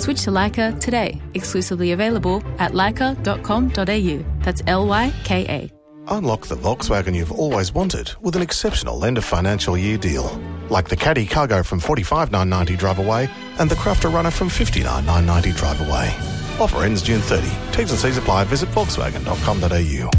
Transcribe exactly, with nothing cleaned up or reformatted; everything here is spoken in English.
Switch to Leica today. Exclusively available at leica dot com dot a u. That's L Y K A. Unlock the Volkswagen you've always wanted with an exceptional end of financial year deal. Like the Caddy Cargo from forty-five thousand nine hundred ninety drive away and the Crafter Runner from fifty-nine thousand nine hundred ninety drive away. Offer ends June thirtieth. T's and C's apply. Visit volkswagen dot com dot a u.